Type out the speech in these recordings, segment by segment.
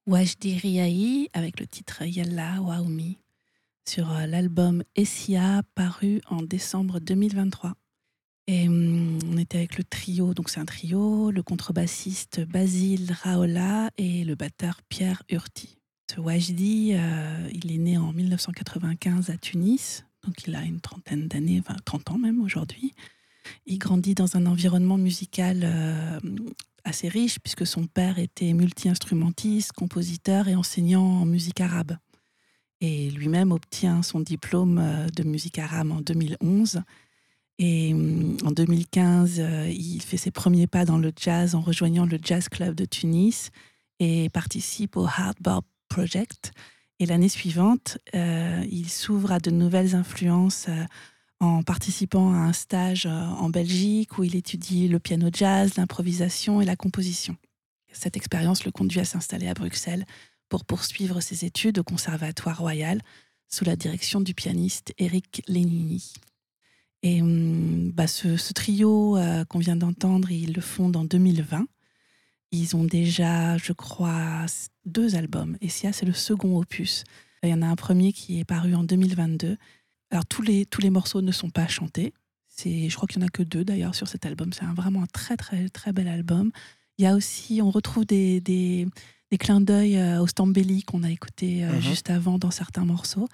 Wajdi Riahi avec le titre Yalla Waoumi sur l'album Essia paru en décembre 2023. Et on était avec le trio, donc c'est un trio, le contrebassiste Basile Raola et le batteur Pierre Urti. Ce Wajdi, il est né en 1995 à Tunis, donc il a une trentaine d'années, enfin 30 ans même aujourd'hui. Il grandit dans un environnement musical assez riche puisque son père était multi-instrumentiste, compositeur et enseignant en musique arabe. Et lui-même obtient son diplôme de musique arabe en 2011. Et en 2015, il fait ses premiers pas dans le jazz en rejoignant le Jazz Club de Tunis et participe au Hard Bop Project. Et l'année suivante, il s'ouvre à de nouvelles influences en participant à un stage en Belgique où il étudie le piano jazz, l'improvisation et la composition. Cette expérience le conduit à s'installer à Bruxelles pour poursuivre ses études au Conservatoire Royal sous la direction du pianiste Eric Lénini. Et ce trio qu'on vient d'entendre, ils le fondent en 2020. Ils ont déjà, je crois, 2 albums. Et c'est le second opus. Il y en a un premier qui est paru en 2022. Alors, tous les morceaux ne sont pas chantés. Je crois qu'il n'y en a que 2 d'ailleurs sur cet album. C'est vraiment un très, très, très bel album. Il y a aussi, on retrouve des clins d'œil au Stambeli qu'on a écouté juste avant dans certains morceaux.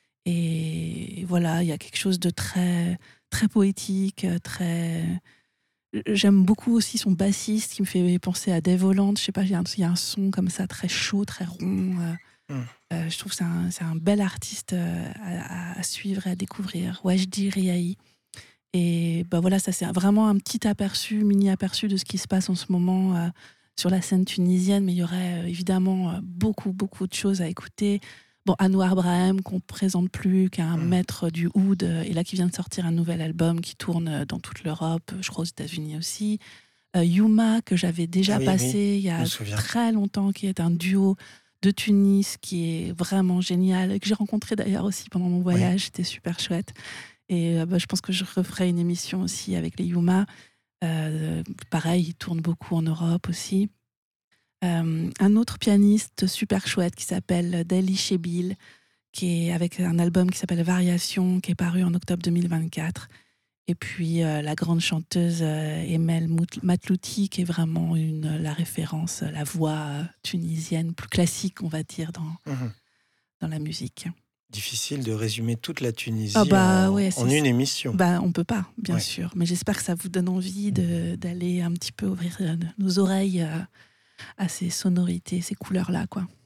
Et voilà, il y a quelque chose de très, très poétique, très... J'aime beaucoup aussi son bassiste qui me fait penser à Dave Holland. Je sais pas, il y a un son comme ça, très chaud, très rond. Je trouve que c'est un bel artiste à suivre et à découvrir. Wajdi Riahi. Et voilà, ça c'est vraiment un petit aperçu, mini-aperçu de ce qui se passe en ce moment sur la scène tunisienne. Mais il y aurait évidemment beaucoup, beaucoup de choses à écouter. Bon, Anouar Brahim, qu'on ne présente plus, qui est un maître du oud, et là qui vient de sortir un nouvel album qui tourne dans toute l'Europe, je crois aux États-Unis aussi. Yuma, que j'avais déjà passé il y a très longtemps, qui est un duo de Tunis, qui est vraiment génial, que j'ai rencontré d'ailleurs aussi pendant mon voyage, c'était super chouette. Et je pense que je referai une émission aussi avec les Yuma. Pareil, ils tournent beaucoup en Europe aussi. Un autre pianiste super chouette qui s'appelle Dali Chebil, qui est avec un album qui s'appelle Variation, qui est paru en octobre 2024. Et puis la grande chanteuse Emel Matlouti, qui est vraiment la référence, la voix tunisienne plus classique, on va dire, dans la musique. Difficile de résumer toute la Tunisie en une émission. On peut pas, bien sûr. Mais j'espère que ça vous donne envie d'aller un petit peu ouvrir nos oreilles à ces sonorités, ces couleurs-là, quoi.